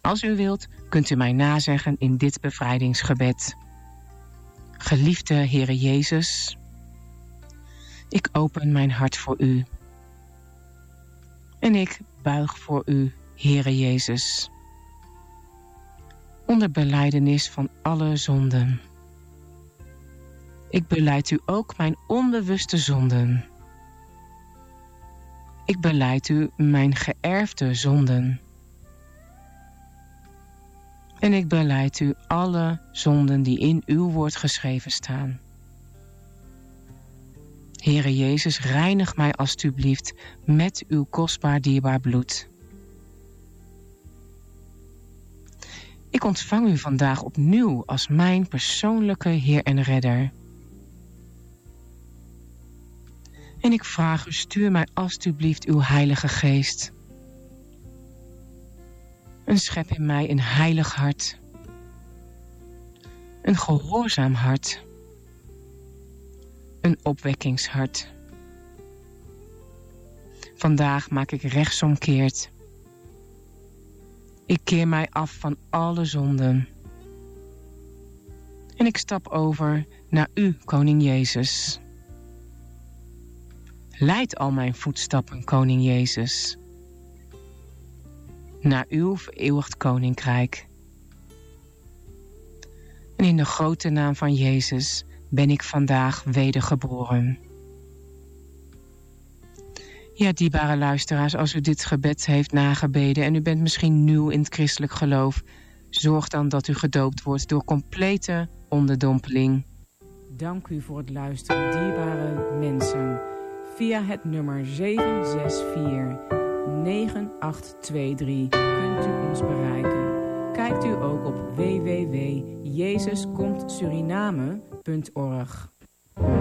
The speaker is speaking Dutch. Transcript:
Als u wilt, kunt u mij nazeggen in dit bevrijdingsgebed. Geliefde Heere Jezus, ik open mijn hart voor u. En ik buig voor u, Heere Jezus. Onder belijdenis van alle zonden. Ik belijd u ook mijn onbewuste zonden. Ik belijd u mijn geërfde zonden. En ik belijd u alle zonden die in uw woord geschreven staan. Heere Jezus, reinig mij alstublieft met uw kostbaar dierbaar bloed. Ik ontvang u vandaag opnieuw als mijn persoonlijke Heer en Redder. En ik vraag u, stuur mij alstublieft uw Heilige Geest. En schep in mij een heilig hart. Een gehoorzaam hart. Een opwekkingshart. Vandaag maak ik rechtsomkeert. Ik keer mij af van alle zonden. En ik stap over naar u, Koning Jezus. Leid al mijn voetstappen, Koning Jezus, naar uw vereeuwigd koninkrijk. En in de grote naam van Jezus ben ik vandaag wedergeboren. Ja, dierbare luisteraars, als u dit gebed heeft nagebeden en u bent misschien nieuw in het christelijk geloof, zorg dan dat u gedoopt wordt door complete onderdompeling. Dank u voor het luisteren, dierbare mensen. Via het nummer 764-9823 kunt u ons bereiken. Kijkt u ook op www.jezuskomtsuriname.org.